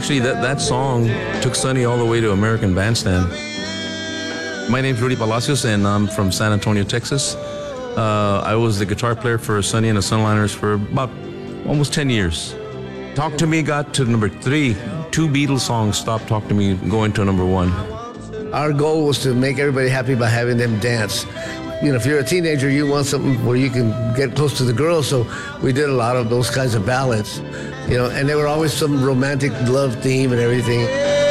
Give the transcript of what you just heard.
Actually, that song took Sonny all the way to American Bandstand. My name's Rudy Palacios, and I'm from San Antonio, Texas. I was the guitar player for Sonny and the Sunliners for about almost 10 years. Talk to Me got to number 3. 2 Beatles songs stopped Talk to Me going to number 1. Our goal was to make everybody happy by having them dance. You know, if you're a teenager, you want something where you can get close to the girls, so we did a lot of those kinds of ballads, you know, and there were always some romantic love theme and everything.